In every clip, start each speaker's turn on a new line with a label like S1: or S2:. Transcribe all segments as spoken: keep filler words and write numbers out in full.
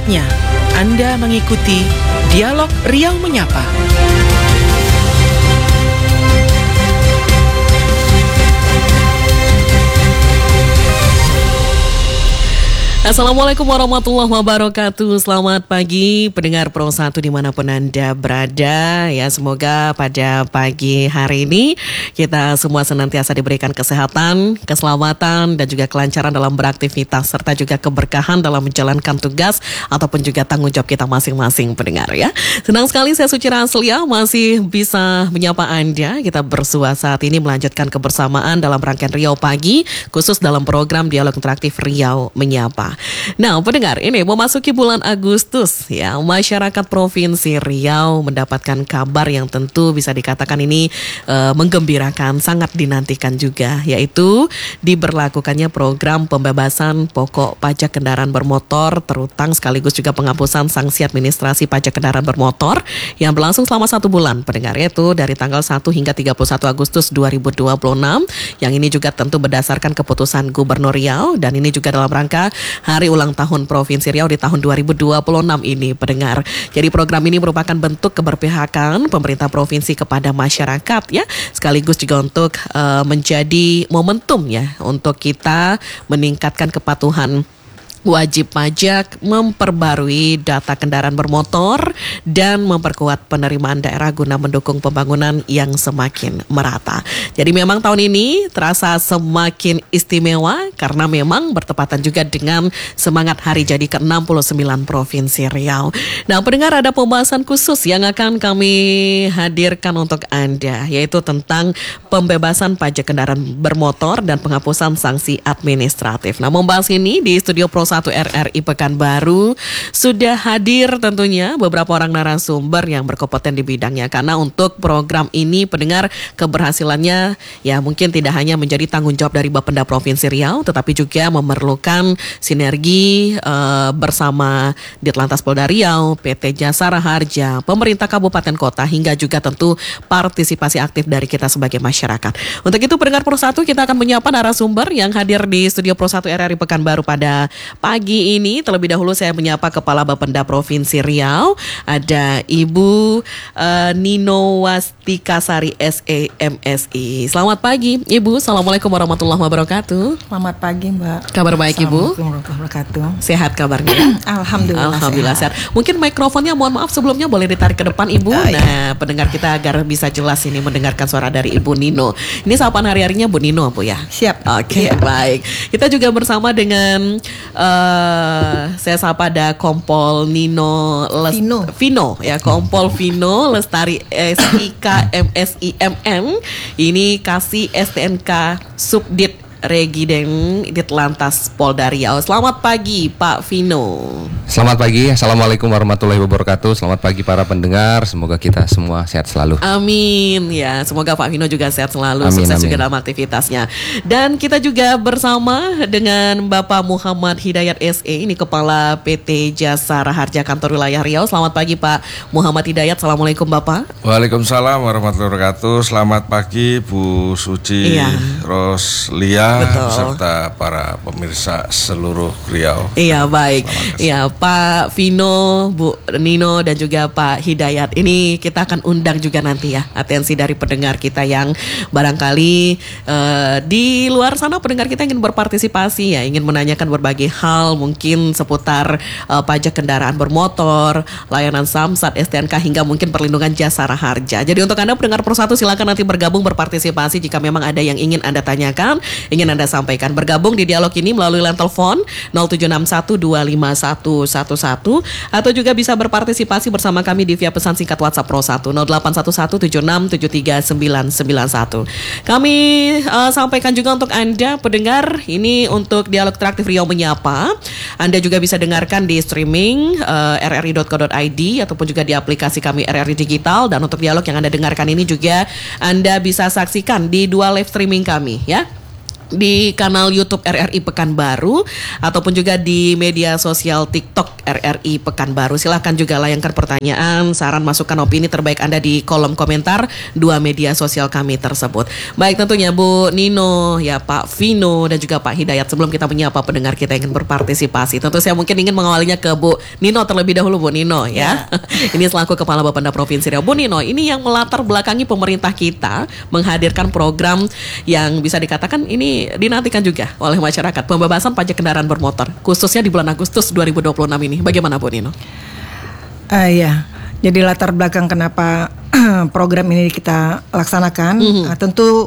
S1: Saatnya Anda mengikuti Dialog Riau Menyapa. Assalamualaikum warahmatullahi wabarakatuh. Selamat pagi pendengar Pro satu dimanapun Anda berada. Ya, semoga pada pagi hari ini kita semua senantiasa diberikan kesehatan, keselamatan, dan juga kelancaran dalam beraktivitas, serta juga keberkahan dalam menjalankan tugas ataupun juga tanggung jawab kita masing-masing pendengar ya. Senang sekali saya Suci Raslia masih bisa menyapa Anda. Kita bersua saat ini melanjutkan kebersamaan dalam rangkaian Riau Pagi, khusus dalam program Dialog Interaktif Riau Menyapa. Nah, pendengar, ini memasuki bulan Agustus ya, masyarakat Provinsi Riau mendapatkan kabar yang tentu bisa dikatakan ini e, menggembirakan, sangat dinantikan juga, yaitu diberlakukannya program pembebasan pokok pajak kendaraan bermotor terutang sekaligus juga penghapusan sanksi administrasi pajak kendaraan bermotor yang berlangsung selama satu bulan, pendengar, yaitu dari tanggal satu hingga tiga puluh satu Agustus dua ribu dua puluh enam, yang ini juga tentu berdasarkan keputusan Gubernur Riau, dan ini juga dalam rangka Hari Ulang Tahun Provinsi Riau di tahun dua ribu dua puluh enam ini, pendengar. Jadi program ini merupakan bentuk keberpihakan pemerintah provinsi kepada masyarakat ya, sekaligus juga untuk uh, menjadi momentum ya untuk kita meningkatkan kepatuhan wajib pajak, memperbarui data kendaraan bermotor, dan memperkuat penerimaan daerah guna mendukung pembangunan yang semakin merata. Jadi memang tahun ini terasa semakin istimewa karena memang bertepatan juga dengan semangat hari jadi ke enam puluh sembilan Provinsi Riau. Nah, pendengar, ada pembahasan khusus yang akan kami hadirkan untuk Anda, yaitu tentang pembebasan pajak kendaraan bermotor dan penghapusan sanksi administratif. Nah, membahas ini di studio Pro satu R R I Pekanbaru sudah hadir tentunya beberapa orang narasumber yang berkompeten di bidangnya, karena untuk program ini, pendengar, keberhasilannya ya mungkin tidak hanya menjadi tanggung jawab dari Bapenda Provinsi Riau, tetapi juga memerlukan sinergi uh, bersama Ditlantas Polda Riau, P T Jasara Harja, pemerintah kabupaten kota, hingga juga tentu partisipasi aktif dari kita sebagai masyarakat. Untuk itu, pendengar Pro satu, kita akan menyapa narasumber yang hadir di studio Pro satu R R I Pekanbaru pada pagi ini. Terlebih dahulu saya menyapa Kepala Bapenda Provinsi Riau, ada Ibu uh, Nino Wastikasari S E M S I. Selamat pagi Ibu, Assalamualaikum warahmatullahi wabarakatuh.
S2: Selamat pagi Mbak.
S1: Kabar baik Ibu?
S2: Assalamualaikum warahmatullahi wabarakatuh.
S1: Sehat kabarnya?
S2: Alhamdulillah,
S1: Alhamdulillah sehat. sehat. Mungkin mikrofonnya mohon maaf sebelumnya boleh ditarik ke depan Ibu.
S2: Oh, iya.
S1: Nah, pendengar kita agar bisa jelas ini mendengarkan suara dari Ibu Nino. Ini sapaan hari-harinya Bu Nino Bu ya?
S2: Siap.
S1: Oke, okay,
S2: Siap.
S1: Baik. Kita juga bersama dengan Uh, saya sapa ada Kompol Nino Les-
S2: Vino.
S1: Vino ya, Kompol Vino Lestari S I K M S I M M. Ini kasih S T N K Subdit Regiden Ditlantas Polda Riau. Selamat pagi Pak Vino.
S3: Selamat pagi, Assalamualaikum warahmatullahi wabarakatuh. Selamat pagi para pendengar, semoga kita semua sehat selalu.
S1: Amin ya, semoga Pak Vino juga sehat selalu,
S3: amin,
S1: sukses
S3: amin.
S1: juga dalam aktivitasnya. Dan kita juga bersama dengan Bapak Muhammad Hidayat S E, ini Kepala P T Jasara Harja Kantor Wilayah Riau. Selamat pagi Pak Muhammad Hidayat. Assalamualaikum Bapak.
S4: Waalaikumsalam warahmatullahi wabarakatuh. Selamat pagi Bu Suci,
S1: iya.
S4: Roslia,
S1: betul,
S4: serta para pemirsa seluruh Riau.
S1: Iya, baik. Iya, Pak Vino, Bu Nino, dan juga Pak Hidayat. Ini kita akan undang juga nanti ya atensi dari pendengar kita yang barangkali uh, di luar sana pendengar kita ingin berpartisipasi ya, ingin menanyakan berbagai hal mungkin seputar uh, pajak kendaraan bermotor, layanan Samsat, S T N K, hingga mungkin perlindungan Jasara Harja. Jadi untuk Anda pendengar Pro satu, silakan nanti bergabung berpartisipasi jika memang ada yang ingin Anda tanyakan, ingin Anda sampaikan. Bergabung di dialog ini melalui line telepon nol tujuh enam satu dua lima satu satu satu, atau juga bisa berpartisipasi bersama kami di via pesan singkat WhatsApp Pro satu nol delapan satu satu tujuh enam tujuh tiga sembilan sembilan satu. Kami uh, sampaikan juga untuk Anda pendengar, ini untuk Dialog Interaktif Riau Menyapa. Anda juga bisa dengarkan di streaming uh, r r i dot co dot i d ataupun juga di aplikasi kami R R I Digital. Dan untuk dialog yang Anda dengarkan ini juga Anda bisa saksikan di dua live streaming kami ya. di kanal YouTube R R I Pekanbaru ataupun juga di media sosial TikTok R R I Pekanbaru. Silahkan juga layangkan pertanyaan, saran, masukan, opini terbaik Anda di kolom komentar dua media sosial kami tersebut. Baik, tentunya Bu Nino, ya Pak Vino dan juga Pak Hidayat. Sebelum kita menyapa pendengar kita ingin berpartisipasi, tentu saya mungkin ingin mengawalinya ke Bu Nino terlebih dahulu. Bu Nino ya, ini selaku Kepala Bapenda Provinsi Riau. Bu Nino, ini yang melatar belakangi pemerintah kita menghadirkan program yang bisa dikatakan ini dinantikan juga oleh masyarakat, pembebasan pajak kendaraan bermotor, khususnya di bulan Agustus dua ribu dua puluh enam ini. Bagaimana Bu Nino?
S2: Uh, ya, jadi latar belakang kenapa program ini kita laksanakan, mm-hmm. uh, tentu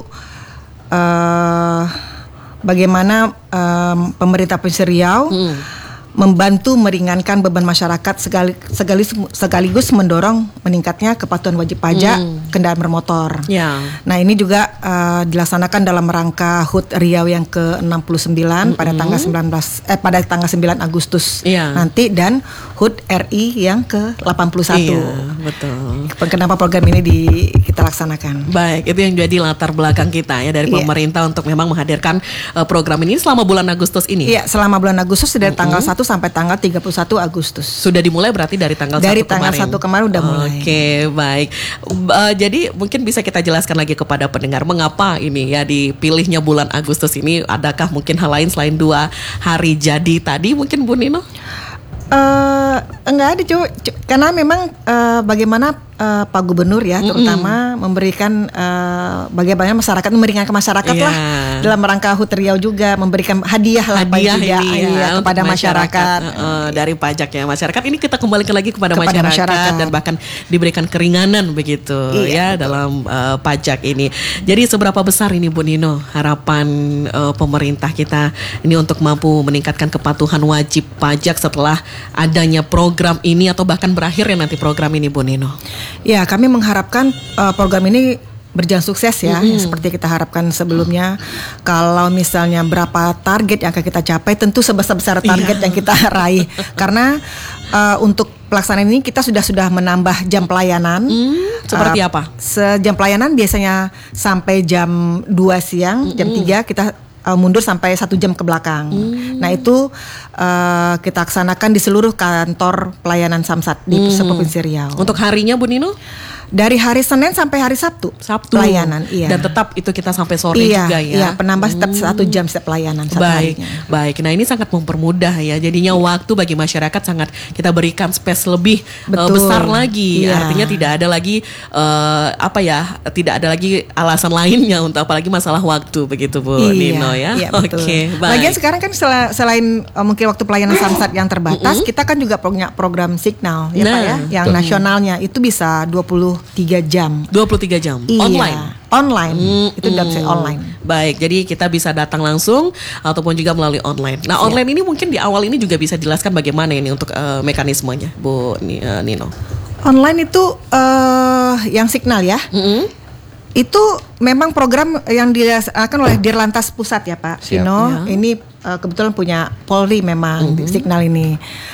S2: uh, bagaimana um, pemerintah Provinsi Riau mm. membantu meringankan beban masyarakat sekali, sekaligus, sekaligus mendorong meningkatnya kepatuhan wajib pajak mm. kendaraan bermotor. Yeah. Nah, ini juga uh, dilaksanakan dalam rangka H U T Riau yang ke enam puluh sembilan mm-hmm. pada tanggal sembilan belas eh pada tanggal sembilan Agustus yeah. nanti, dan H U T R I yang ke delapan puluh satu.
S1: Iya, betul.
S2: Kenapa program ini di, kita laksanakan?
S1: Baik, itu yang jadi latar belakang kita ya dari yeah. pemerintah untuk memang menghadirkan uh, program ini selama bulan Agustus ini.
S2: Iya, selama bulan Agustus dari mm-hmm. tanggal satu sampai tanggal tiga puluh satu Agustus.
S1: Sudah dimulai berarti dari tanggal
S2: dari
S1: satu
S2: tanggal
S1: kemarin.
S2: satu kemarin udah mulai.
S1: Oke, okay, baik. Uh, jadi mungkin bisa kita jelaskan lagi kepada pendengar mengapa ini ya dipilihnya bulan Agustus ini. Adakah mungkin hal lain selain dua hari jadi tadi mungkin Bu Nino?
S2: Uh, enggak ada cu, cu, karena memang uh, bagaimana uh, Pak Gubernur ya mm-hmm. terutama memberikan uh, bagaimana masyarakat meringankan masyarakat yeah. lah dalam rangka H U T Riau juga memberikan hadiah lah
S1: hadiah
S2: juga,
S1: ini ya,
S2: ya, kepada masyarakat,
S1: masyarakat uh, dari pajak ya masyarakat ini kita kembalikan lagi kepada,
S2: kepada
S1: masyarakat,
S2: masyarakat
S1: dan bahkan diberikan keringanan begitu iya, ya betul. dalam uh, pajak ini. Jadi seberapa besar ini Bu Nino harapan uh, pemerintah kita ini untuk mampu meningkatkan kepatuhan wajib pajak setelah adanya program ini atau bahkan berakhirnya nanti program ini Bu Nino?
S2: Ya, kami mengharapkan uh, program ini berjalan sukses ya, mm-hmm. seperti kita harapkan sebelumnya. Kalau misalnya berapa target yang akan kita capai, tentu sebesar-besar target yeah. yang kita raih. Karena uh, untuk pelaksanaan ini kita sudah sudah menambah jam pelayanan. Mm,
S1: seperti uh, apa?
S2: Sejam pelayanan biasanya sampai jam dua siang, mm-hmm. jam tiga kita uh, mundur sampai satu jam ke belakang. Mm. Nah itu uh, kita laksanakan di seluruh kantor pelayanan Samsat di mm. Provinsi Riau.
S1: Untuk harinya Bu Nino?
S2: Dari hari Senin sampai hari Sabtu,
S1: Sabtu
S2: pelayanan, iya.
S1: Dan tetap itu kita sampai sore
S2: iya,
S1: juga ya.
S2: Iya, penambah setiap hmm. satu jam setiap pelayanan satu
S1: baik,
S2: harinya.
S1: Baik, nah ini sangat mempermudah ya. Jadinya waktu bagi masyarakat sangat kita berikan space lebih uh, besar lagi.
S2: Iya.
S1: Artinya tidak ada lagi uh, apa ya, tidak ada lagi alasan lainnya untuk apalagi masalah waktu begitu Bu
S2: iya,
S1: Nino ya.
S2: Iya,
S1: Oke, okay, baik.
S2: Lagian sekarang kan sel- selain uh, mungkin waktu pelayanan Samsat yang terbatas, mm-hmm. kita kan juga punya program Signal ya
S1: nah,
S2: Pak ya, yang
S1: betul.
S2: nasionalnya itu bisa dua puluh tiga jam.
S1: dua puluh tiga jam
S2: iya,
S1: online.
S2: Online.
S1: Hmm,
S2: itu udah bisa online.
S1: Baik, jadi kita bisa datang langsung ataupun juga melalui online. Nah,
S2: Siap.
S1: online ini mungkin di awal ini juga bisa dijelaskan bagaimana ini untuk uh, mekanismenya, Bu uh, Nino.
S2: Online itu uh, yang Signal ya. Mm-hmm. Itu memang program yang dilaksanakan oleh Dirlantas Pusat ya Pak Vino. Ya. Ini uh, kebetulan punya Polri memang mm-hmm. Signal ini.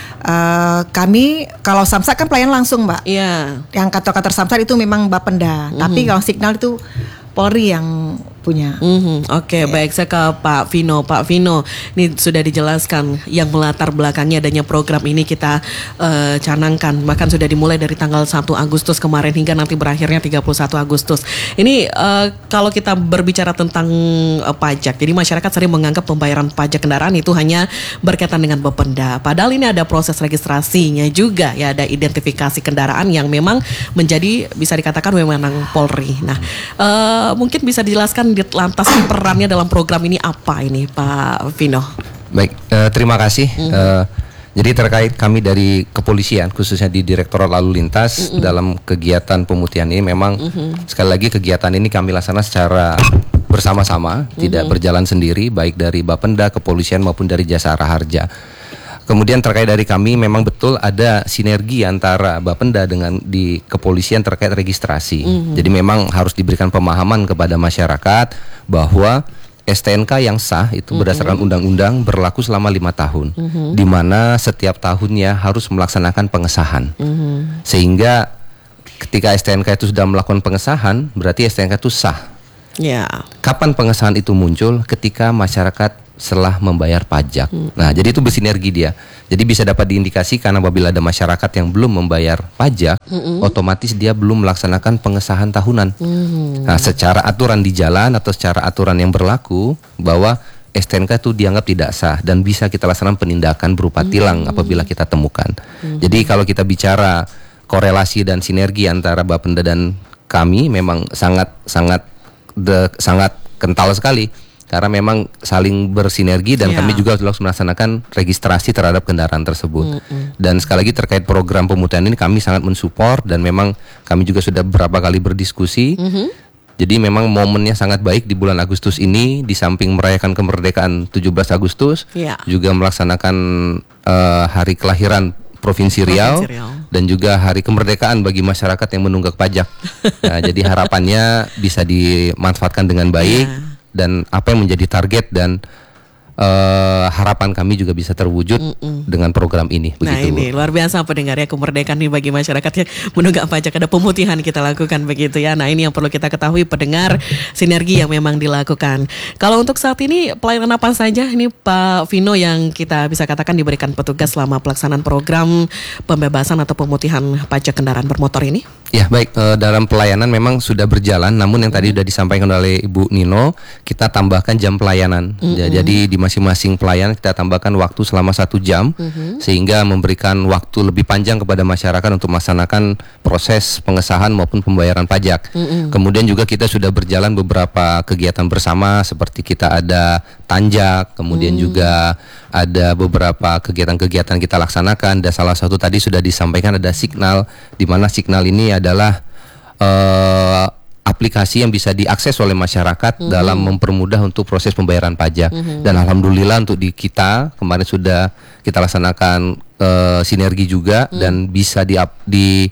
S2: Uh, kami kalau Samsat kan pelayanan langsung Mbak.
S1: Iya.
S2: Yang kantor-kantor Samsat itu memang Bapenda. Mm-hmm. Tapi kalau Signal itu Polri yang punya.
S1: Mm-hmm. Oke, okay, yeah. Baik, saya ke Pak Vino. Pak Vino, ini sudah dijelaskan yang melatar belakangnya adanya program ini kita uh, canangkan. Bahkan sudah dimulai dari tanggal satu Agustus kemarin hingga nanti berakhirnya tiga puluh satu Agustus. Ini uh, kalau kita berbicara tentang uh, pajak, jadi masyarakat sering menganggap pembayaran pajak kendaraan itu hanya berkaitan dengan Bapenda. Padahal ini ada proses registrasinya juga, ya ada identifikasi kendaraan yang memang menjadi bisa dikatakan wewenang Polri. Nah, uh, mungkin bisa dijelaskan lantas perannya dalam program ini apa ini Pak Vino?
S3: Baik, uh, terima kasih. Mm-hmm. Uh, jadi terkait kami dari kepolisian khususnya di Direktorat Lalu Lintas mm-hmm. dalam kegiatan pemutihan ini memang mm-hmm. sekali lagi kegiatan ini kami laksanakan secara bersama-sama, mm-hmm. tidak berjalan sendiri baik dari Bapenda, kepolisian maupun dari Jasara Harja. Kemudian terkait dari kami memang betul ada sinergi antara Bapenda dengan di kepolisian terkait registrasi. Mm-hmm. Jadi memang harus diberikan pemahaman kepada masyarakat bahwa S T N K yang sah itu mm-hmm. berdasarkan undang-undang berlaku selama lima tahun, mm-hmm. di mana setiap tahunnya harus melaksanakan pengesahan. Mm-hmm. Sehingga ketika S T N K itu sudah melakukan pengesahan, berarti S T N K itu sah.
S1: Ya.
S3: Kapan pengesahan itu muncul? Ketika masyarakat setelah membayar pajak. Hmm. Nah, jadi itu bersinergi dia. Jadi bisa dapat diindikasikan apabila ada masyarakat yang belum membayar pajak, hmm. otomatis dia belum melaksanakan pengesahan tahunan. Hmm. Nah, secara aturan di jalan atau secara aturan yang berlaku bahwa S T N K itu dianggap tidak sah dan bisa kita laksanakan penindakan berupa tilang hmm. apabila kita temukan. Hmm. Jadi kalau kita bicara korelasi dan sinergi antara Bapenda dan kami memang sangat sangat De, sangat kental sekali karena memang saling bersinergi dan yeah. kami juga harus melaksanakan registrasi terhadap kendaraan tersebut. Mm-hmm. Dan sekali lagi terkait program pemutihan ini kami sangat mensupport dan memang kami juga sudah beberapa kali berdiskusi. Mm-hmm. Jadi memang momennya sangat baik di bulan Agustus ini, di samping merayakan kemerdekaan tujuh belas Agustus, yeah. juga melaksanakan uh, hari kelahiran Provinsi Riau, Provinsi Riau dan juga hari kemerdekaan bagi masyarakat yang menunggak pajak. Nah, jadi harapannya bisa dimanfaatkan dengan baik yeah. dan apa yang menjadi target dan uh, harapan kami juga bisa terwujud Mm-mm. dengan program ini.
S1: Nah
S3: begitu,
S1: ini luar biasa pendengar ya, kemerdekaan nih bagi masyarakat yang menunggak pajak, ada pemutihan kita lakukan begitu ya. Nah ini yang perlu kita ketahui pendengar, sinergi yang memang dilakukan. Kalau untuk saat ini pelayanan apa saja ini Pak Vino yang kita bisa katakan diberikan petugas selama pelaksanaan program pembebasan atau pemutihan pajak kendaraan bermotor ini?
S3: Ya baik, e, dalam pelayanan memang sudah berjalan, namun yang tadi sudah disampaikan oleh Ibu Nino, kita tambahkan jam pelayanan. Mm-hmm. Jadi di masing-masing pelayanan kita tambahkan waktu selama satu jam, mm-hmm. sehingga memberikan waktu lebih panjang kepada masyarakat untuk melaksanakan proses pengesahan maupun pembayaran pajak. Mm-hmm. Kemudian juga kita sudah berjalan beberapa kegiatan bersama, seperti kita ada tanjak, kemudian mm. juga ada beberapa kegiatan-kegiatan kita laksanakan. Dan salah satu tadi sudah disampaikan ada signal, di mana signal ini adalah uh, aplikasi yang bisa diakses oleh masyarakat mm-hmm. dalam mempermudah untuk proses pembayaran pajak. Mm-hmm. Dan alhamdulillah untuk di kita kemarin sudah kita laksanakan uh, sinergi juga mm. dan bisa di, di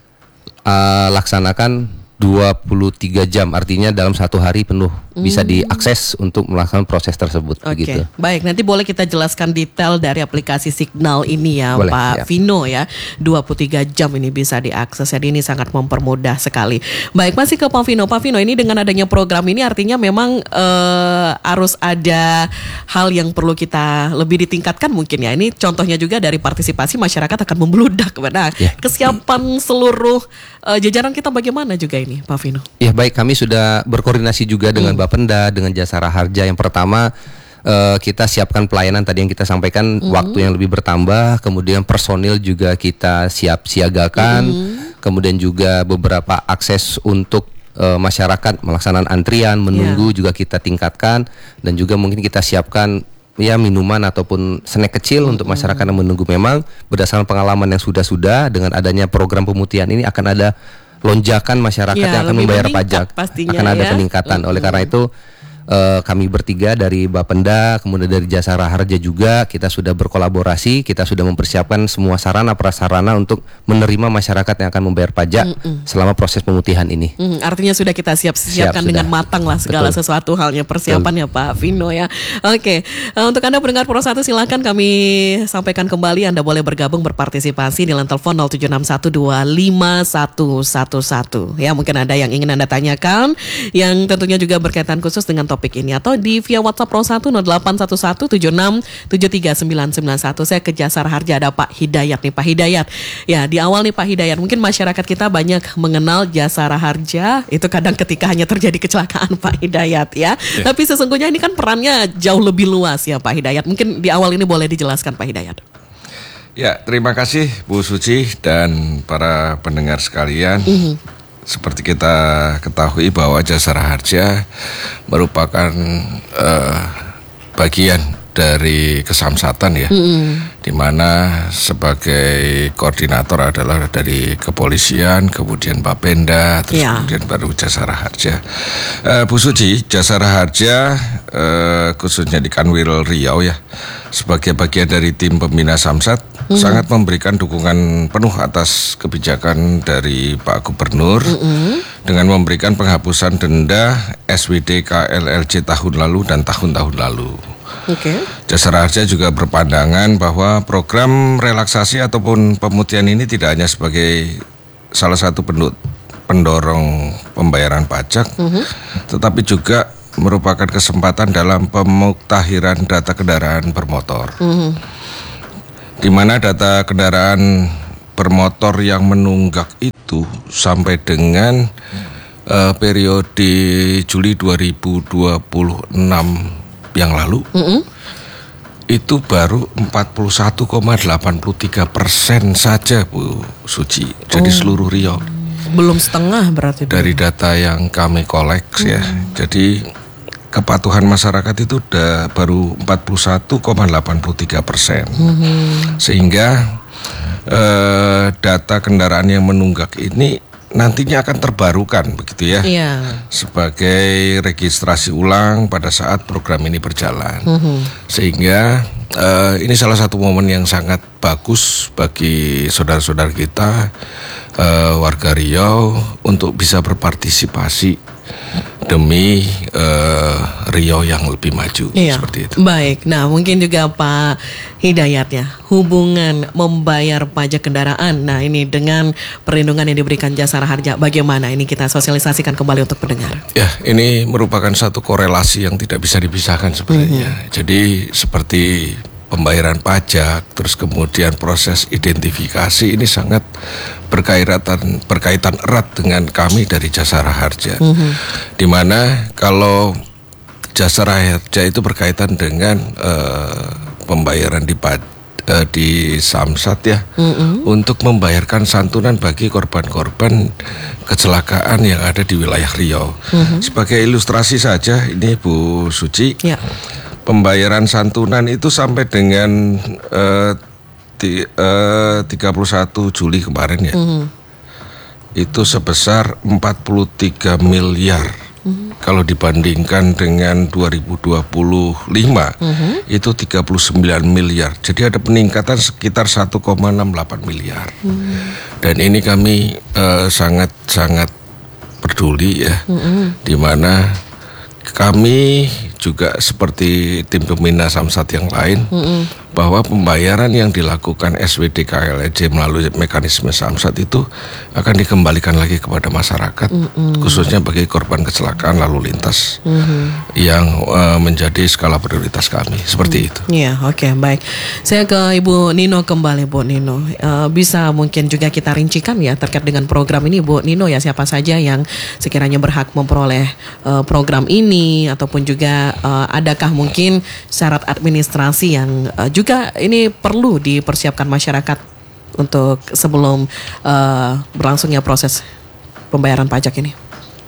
S3: uh, laksanakan dua puluh tiga jam, artinya dalam satu hari penuh hmm. bisa diakses untuk melakukan proses tersebut.
S1: Oke,
S3: begitu.
S1: Baik, nanti boleh kita jelaskan detail dari aplikasi Signal ini ya, boleh, Pak ya. Vino ya. dua puluh tiga jam ini bisa diakses, jadi ini sangat mempermudah sekali. Baik, masih ke Pak Vino. Pak Vino, ini dengan adanya program ini artinya memang uh, harus ada hal yang perlu kita lebih ditingkatkan mungkin ya. Ini contohnya juga dari partisipasi masyarakat akan membludak. Nah, ya. Kesiapan seluruh uh, jajaran kita bagaimana juga ini, Pak Vino?
S3: Ya baik, kami sudah berkoordinasi juga dengan hmm. Bapenda, dengan Jasara Harja. Yang pertama uh, kita siapkan pelayanan tadi yang kita sampaikan, hmm. waktu yang lebih bertambah, kemudian personil juga kita siap siagakan, hmm. kemudian juga beberapa akses untuk uh, masyarakat melaksanakan antrian, menunggu yeah. juga kita tingkatkan, dan juga mungkin kita siapkan ya minuman ataupun snack kecil hmm. untuk masyarakat yang menunggu. Memang berdasarkan pengalaman yang sudah-sudah, dengan adanya program pemutihan ini akan ada lonjakan masyarakat ya, yang akan membayar pajak, akan ada ya. peningkatan. Oleh karena itu uh, kami bertiga dari Bapenda, kemudian dari Jasara Harja juga, kita sudah berkolaborasi, kita sudah mempersiapkan semua sarana prasarana untuk menerima masyarakat yang akan membayar pajak Mm-mm. selama proses pemutihan ini.
S1: Mm, artinya sudah kita siap-siapkan Siap, dengan matang lah segala Betul. sesuatu halnya persiapannya Betul. Pak Vino ya. Oke, uh, untuk Anda pendengar Pro satu silakan kami sampaikan kembali, Anda boleh bergabung berpartisipasi di line telepon nol tujuh enam satu dua lima satu satu satu. Ya, mungkin ada yang ingin Anda tanyakan yang tentunya juga berkaitan khusus dengan topik ini, atau di via WhatsApp Pro satu nol delapan satu satu tujuh enam tujuh tiga sembilan sembilan satu. Saya ke Jasara Harja, ada Pak Hidayat nih. Pak Hidayat, ya di awal nih Pak Hidayat, mungkin masyarakat kita banyak mengenal Jasara Harja itu kadang ketika hanya terjadi kecelakaan Pak Hidayat ya. ya. Tapi sesungguhnya ini kan perannya jauh lebih luas ya Pak Hidayat. Mungkin di awal ini boleh dijelaskan Pak Hidayat.
S4: Ya, terima kasih Bu Suci dan para pendengar sekalian. Mm-hmm. Seperti kita ketahui bahwa Jasara Harja merupakan uh, bagian dari Kesamsatan ya, mm. di mana sebagai koordinator adalah dari kepolisian, kemudian Bapenda, terus yeah. kemudian baru Jasara Harja. Uh, Bu Suci, Jasara Harja uh, khususnya di Kanwil Riau ya, sebagai bagian dari tim pembina Samsat, mm. sangat memberikan dukungan penuh atas kebijakan dari Pak Gubernur mm-hmm. dengan memberikan penghapusan denda S W D K L L J tahun lalu dan tahun-tahun lalu. Okay. Jasara Harja juga berpandangan bahwa program relaksasi ataupun pemutihan ini tidak hanya sebagai salah satu bentuk pendorong pembayaran pajak, mm-hmm. tetapi juga merupakan kesempatan dalam pemuktahiran data kendaraan bermotor. Mm-hmm. Di mana data kendaraan bermotor yang menunggak itu sampai dengan uh, periode Juli dua ribu dua puluh enam yang lalu, mm-hmm. itu baru empat puluh satu koma delapan tiga persen saja, Bu Suci. Jadi oh. seluruh Riau.
S1: Belum setengah berarti.
S4: Dari data yang kami koleks mm-hmm. ya. Jadi kepatuhan masyarakat itu udah baru empat puluh satu koma delapan tiga persen. Mm-hmm. Sehingga Uh, data kendaraan yang menunggak ini nantinya akan terbarukan begitu ya, yeah. sebagai registrasi ulang pada saat program ini berjalan. Mm-hmm. Sehingga uh, ini salah satu momen yang sangat bagus bagi saudara-saudara kita uh, warga Riau untuk bisa berpartisipasi demi uh, Riau yang lebih maju, iya. seperti itu.
S1: Baik, nah mungkin juga Pak Hidayat ya, hubungan membayar pajak kendaraan, nah ini dengan perlindungan yang diberikan Jasara Harja, bagaimana ini kita sosialisasikan kembali untuk pendengar?
S4: Ya, ini merupakan satu korelasi yang tidak bisa dipisahkan sebenarnya. Mm-hmm. Jadi seperti pembayaran pajak, terus kemudian proses identifikasi ini sangat berkaitan berkaitan erat dengan kami dari Jasara Harja. Mm-hmm. Dimana kalau Jasara Harja itu berkaitan dengan uh, pembayaran di pad, uh, di Samsat ya, mm-hmm. untuk membayarkan santunan bagi korban-korban kecelakaan yang ada di wilayah Riau. Mm-hmm. Sebagai ilustrasi saja ini Bu Suci. Yeah. Pembayaran santunan itu sampai dengan uh, di, uh, tiga puluh satu Juli kemarin ya, mm-hmm. itu sebesar empat puluh tiga miliar. Mm-hmm. Kalau dibandingkan dengan dua ribu dua puluh lima, mm-hmm. itu tiga puluh sembilan miliar. Jadi ada peningkatan sekitar satu koma enam delapan miliar. Mm-hmm. Dan ini kami uh, sangat-sangat peduli ya, mm-hmm. di mana kami juga seperti tim pembina Samsat yang lain, mm-hmm. bahwa pembayaran yang dilakukan S W D K L E J melalui mekanisme Samsat itu akan dikembalikan lagi kepada masyarakat, mm-hmm. khususnya bagi korban kecelakaan lalu lintas, mm-hmm. yang uh, menjadi skala prioritas kami, seperti mm-hmm. itu.
S1: Iya, oke, okay, baik. Saya ke Ibu Nino kembali, Bu Nino. Uh, bisa mungkin juga kita rincikan ya terkait dengan program ini, Bu Nino ya, siapa saja yang sekiranya berhak memperoleh uh, program ini, ataupun juga uh, adakah mungkin syarat administrasi yang uh, juga ini perlu dipersiapkan masyarakat untuk sebelum uh, berlangsungnya proses pembayaran pajak ini?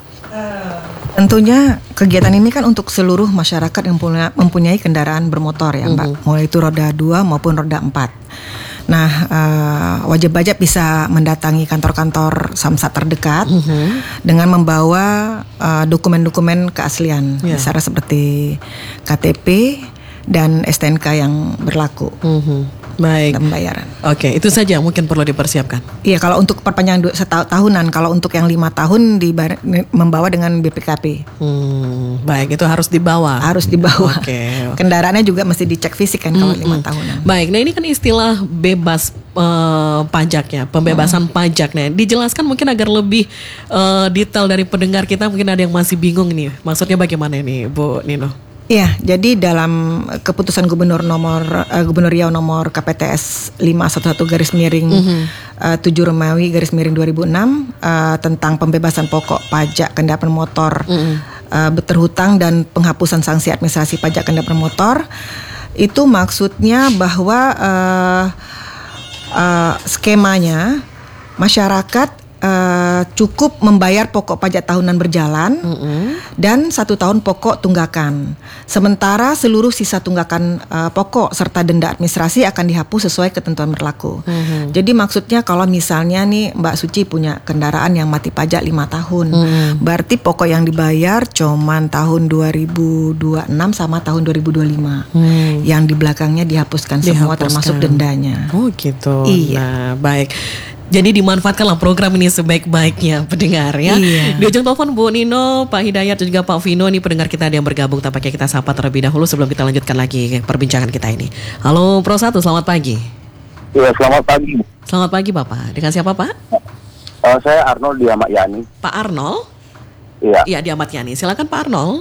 S2: Uh, tentunya kegiatan ini kan untuk seluruh masyarakat yang punya, mempunyai kendaraan bermotor ya, Mbak, uh-huh. mulai itu roda dua maupun roda empat. Nah, uh, wajib pajak bisa mendatangi kantor-kantor Samsat terdekat, uh-huh. dengan membawa uh, dokumen-dokumen keaslian, yeah. misalnya seperti K T P dan S T N K yang berlaku. Uh-huh.
S1: Baik.
S2: Pembayaran.
S1: Oke, itu saja mungkin perlu dipersiapkan.
S2: Iya, kalau untuk perpanjangan du- setahun tahunan, kalau untuk yang lima tahun dibar- membawa dengan B P K P.
S1: Hmm, baik, itu harus dibawa.
S2: Harus dibawa.
S1: Oke.
S2: Kendaraannya juga mesti dicek fisik kan kalau lima tahunan.
S1: Baik, nah ini kan istilah bebas uh, pajaknya, pembebasan hmm. pajak. Nah, dijelaskan mungkin agar lebih uh, detail dari pendengar kita, mungkin ada yang masih bingung nih. Maksudnya bagaimana ini, Bu Nino?
S2: Iya, jadi dalam keputusan Gubernur nomor uh, Gubernur Riau nomor K P T S lima satu satu garis miring mm-hmm. uh, tujuh Romawi garis miring dua ribu enam uh, tentang pembebasan pokok pajak kendaraan motor mm-hmm. uh, berhutang dan penghapusan sanksi administrasi pajak kendaraan motor, itu maksudnya bahwa uh, uh, skemanya masyarakat Uh, cukup membayar pokok pajak tahunan berjalan mm-hmm. dan satu tahun pokok tunggakan. Sementara seluruh sisa tunggakan uh, pokok serta denda administrasi akan dihapus sesuai ketentuan berlaku. Mm-hmm. Jadi maksudnya kalau misalnya nih Mbak Suci punya kendaraan yang mati pajak lima tahun, mm-hmm. berarti pokok yang dibayar cuman tahun dua ribu dua puluh enam sama tahun dua ribu dua puluh lima. Mm. Yang di belakangnya dihapuskan, dihapuskan semua termasuk dendanya.
S1: Oh gitu.
S2: Iya.
S1: Nah, baik. Jadi dimanfaatkanlah program ini sebaik-baiknya pendengar ya. Iya. Di ujung telepon Bu Nino, Pak Hidayat dan juga Pak Vino, nih pendengar kita ada yang bergabung, tampaknya kita sapa terlebih dahulu sebelum kita lanjutkan lagi perbincangan kita ini. Halo Pro satu, selamat pagi.
S5: Iya, selamat pagi.
S1: Selamat pagi Bapak. Dengan siapa Pak?
S5: Uh, saya Arnold di Ahmad Yani.
S1: Pak Arnold?
S5: Iya.
S1: Iya, di Ahmad Yani. Silakan Pak Arnold.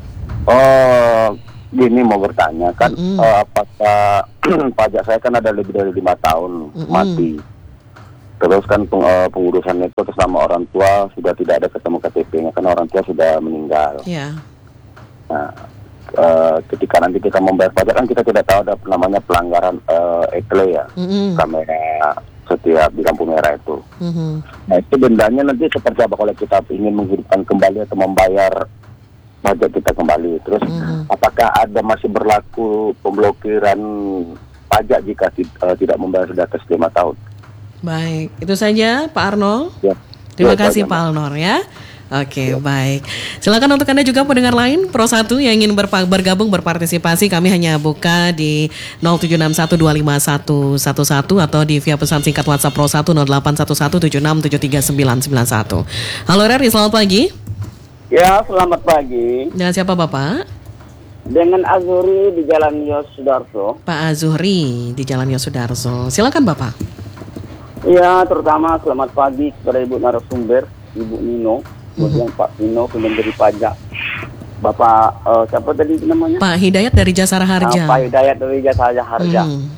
S5: Oh, gini mau bertanya kan,
S1: Mm-mm.
S5: uh, apakah pajak saya kan ada lebih dari lima tahun
S1: Mm-mm.
S5: mati. Terus kan peng, uh, pengurusan itu atas nama orang tua sudah tidak ada ketemu K T P-nya karena orang tua sudah meninggal.
S1: Ya.
S5: Nah, uh, ketika nanti kita membayar pajak kan kita tidak tahu ada namanya pelanggaran uh, E T L E ya,
S1: Mm-mm.
S5: kamera setiap di lampu merah itu.
S1: Mhm.
S5: Nah itu dendanya nanti seperti apa kalau kita ingin menghidupkan kembali atau membayar pajak kita kembali. Terus
S1: Mhm.
S5: apakah ada masih berlaku pemblokiran pajak jika ti- uh, tidak membayar sudah atas lima tahun?
S1: Baik, itu saja Pak Arnold.
S5: Ya.
S1: Terima
S5: Ya,
S1: kasih
S5: Pak
S1: Pak Arnold ya. Oke, baik. Silakan untuk Anda juga pendengar lain Pro satu yang ingin berpa- bergabung berpartisipasi, kami hanya buka di nol tujuh enam satu dua lima satu satu satu atau di via pesan singkat WhatsApp Pro satu nol delapan satu satu tujuh enam tujuh tiga sembilan sembilan satu. Halo Reri, selamat pagi.
S6: Ya, selamat pagi.
S1: Dengan siapa Bapak?
S6: Dengan Azuri di Jalan Yos Sudarso.
S1: Pak Azuri di Jalan Yosudarso. Silakan Bapak.
S6: Ya, terutama selamat pagi kepada Ibu narasumber, Ibu Nino, kemudian Pak Pino, Pemberi Pajak. Bapak, eh, siapa tadi namanya?
S1: Pak Hidayat dari Jasara Harja.
S6: Ah, Pak Hidayat dari Jasa Harja.
S1: Hmm.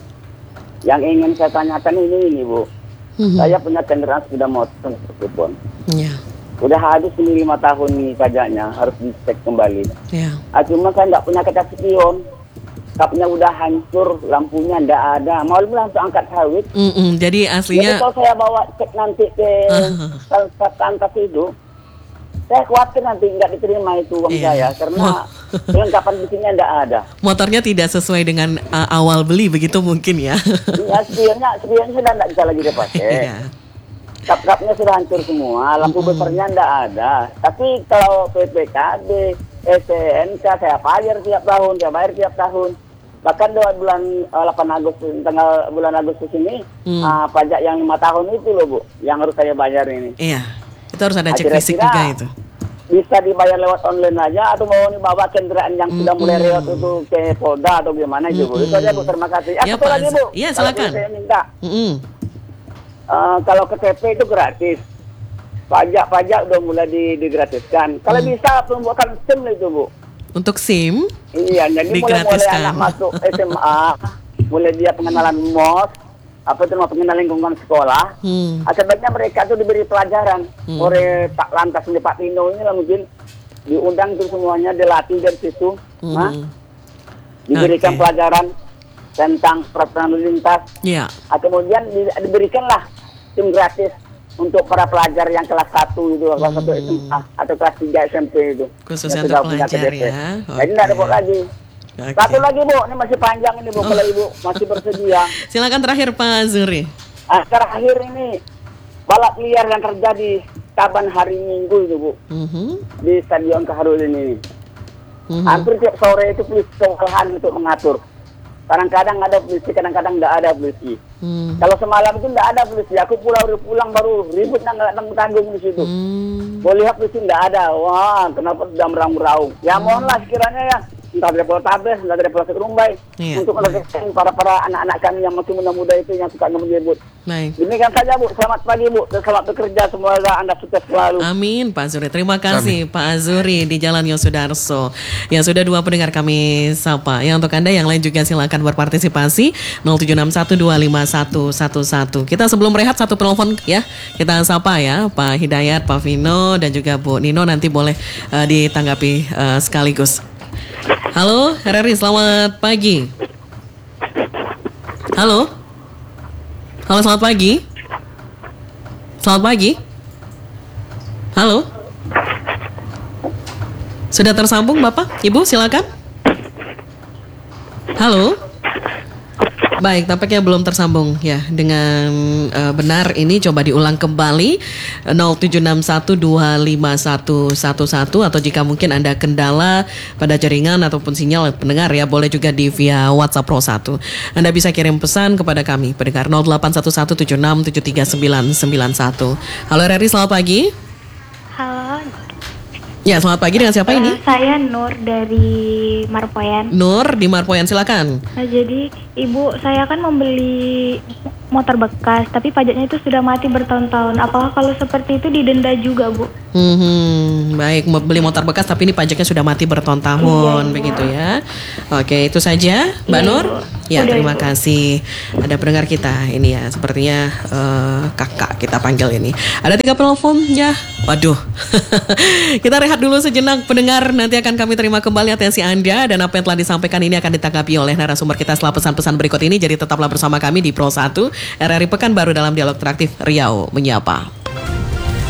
S6: Yang ingin saya tanyakan ini, ini Bu.
S1: Mhm.
S6: Saya punya kendaraan sepeda motor telepon.
S1: Ya,
S6: Udah habis ini lima tahun nih pajaknya, harus dicek kembali.
S1: ya.
S6: Ah, cuma saya nggak punya kaca spion. Kapnya udah hancur, lampunya nggak ada. Mau langsung angkat sawit.
S1: Mm-mm, jadi
S6: Jadi
S1: aslinya
S6: kalau saya bawa cek nanti ke
S1: Ah.
S6: kantor itu, saya khawatir nanti nggak diterima itu uang
S1: Iya.
S6: saya karena kelengkapan bikinnya nggak ada.
S1: motornya tidak sesuai dengan uh, awal beli begitu mungkin ya.
S6: Ya spionnya, spionnya sudah nggak bisa lagi dipakai.
S1: Iya.
S6: Kap-kapnya sudah hancur semua, lampu besarnya nggak ada. Tapi kalau P P K B, S T N K saya bayar tiap tahun, saya bayar tiap tahun. Bahkan dua bulan eh, delapan Agustus, tanggal bulan Agustus ini,
S1: Hmm.
S6: ah, pajak yang lima tahun itu loh Bu, yang harus saya bayar ini.
S1: Iya, itu harus ada
S6: Ah,
S1: cek fisik
S6: kira-kira
S1: juga itu.
S6: Bisa dibayar lewat online aja atau mau nih bawa kendaraan yang sudah mulai reot itu ke Polda atau gimana itu Bu. Itu aja Bu, terima kasih.
S1: Ya,
S6: satu
S1: Pak.
S6: lagi Bu.
S1: Iya,
S6: Kalau
S1: silakan.
S6: Saya minta
S1: Mm-mm.
S6: eh, kalau K T P itu gratis. Pajak-pajak udah mulai di, digratiskan. Kalau
S1: Hmm.
S6: bisa pembuatan SIM itu Bu.
S1: Untuk SIM,
S6: Iya, jadi mulai-mulai
S1: Digratiskan.
S6: anak masuk S M A, mulai dia pengenalan M O S, apa itu nama pengenalan lingkungan sekolah.
S1: hmm.
S6: Ah, sebaiknya mereka tuh diberi pelajaran
S1: Hmm.
S6: oleh Pak Lantas ini Pak Tino ini lah mungkin diundang tuh semuanya dilatih dari situ,
S1: Hmm.
S6: nah, diberikan
S1: Oke.
S6: pelajaran tentang peraturan lalu lintas.
S1: Ya,
S6: Ah, kemudian di, diberikanlah SIM gratis untuk para pelajar yang kelas satu itu, kelas satu S M A atau kelas tiga S M P itu.
S1: Khususnya
S6: Yang
S1: untuk
S6: sudah punya
S1: pelajar
S6: K T P.
S1: ya.
S6: Jadi tidak ada
S1: Oke.
S6: buat lagi.
S1: oke.
S6: Satu lagi Bu, ini masih panjang ini Bu, kalau Ibu masih bersedia.
S1: Silakan terakhir Pak Zuri.
S6: Ah, terakhir ini balap liar yang terjadi kapan hari Minggu itu Bu
S1: Mhm.
S6: di Stadion Kaharul ini.
S1: Mhm.
S6: Hampir tiap sore itu polisi kewalahan untuk mengatur. Kadang-kadang ada polisi, kadang-kadang tidak ada polisi.
S1: Hmm.
S6: Kalau semalam itu tidak ada polisi, aku pulang pulang baru ribut nggak tanggung di situ.
S1: Hmm.
S6: Boleh lihat polisi tidak ada. Wah, kenapa sudah meraung-raung? Ya mohonlah sekiranya ya, entah dari Poltabes, entah dari Polsek Rumbai,
S1: Iya,
S6: untuk melakukan para para anak-anak kami yang masih muda-muda itu yang suka menyebut.
S1: Baik.
S6: Demikian saja Bu, selamat pagi Bu, dan selamat bekerja, semoga Anda sukses selalu.
S1: Amin Pak Azuri. Terima kasih Pak Azuri di Jalan Yosudarso. Ya sudah dua pendengar kami sapa. Ya untuk Anda yang lain juga silakan berpartisipasi nol tujuh enam satu dua lima satu satu satu. Kita sebelum rehat satu telepon ya. Kita sapa ya Pak Hidayat, Pak Vino dan juga Bu Nino, nanti boleh eh, ditanggapi eh, sekaligus. Halo, Reri, selamat pagi. Halo. Halo, selamat pagi. Selamat pagi. Halo. Sudah tersambung Bapak? Ibu silakan. Halo. Baik, tampaknya belum tersambung ya dengan uh, benar. Ini coba diulang kembali nol tujuh enam satu dua lima satu satu satu atau jika mungkin Anda kendala pada jaringan ataupun sinyal pendengar ya, boleh juga di via WhatsApp Pro satu. Anda bisa kirim pesan kepada kami pendengar nol delapan satu satu tujuh enam tujuh tiga sembilan sembilan satu. Halo Reri, selamat pagi.
S7: Halo,
S1: Ya, selamat pagi, dengan siapa
S7: Uh,
S1: ini?
S7: saya Nur dari Marpoyan.
S1: Nur di Marpoyan, silakan.
S7: Nah, jadi ibu, saya kan membeli motor bekas, tapi pajaknya itu sudah mati bertahun-tahun. Apakah kalau seperti itu didenda juga, Bu?
S1: Hmm, baik, beli motor bekas tapi ini pajaknya sudah mati bertahun-tahun,
S7: Iya,
S1: begitu ya. Oke, itu saja, Mbak
S7: Iya,
S1: Nur.
S7: Ibu.
S1: Ya,
S7: Udah,
S1: terima
S7: Ibu.
S1: kasih. Ada pendengar kita ini ya, sepertinya eh, kakak kita panggil ini. Ada tiga penelpon ya. Waduh. Kita rehat dulu sejenak, pendengar. Nanti akan kami terima kembali atensi Anda, dan apa yang telah disampaikan ini akan ditanggapi oleh narasumber kita setelah pesan-pesan berikut ini. Jadi tetaplah bersama kami di Pro satu R R I Pekanbaru dalam Dialog Interaktif Riau Menyapa.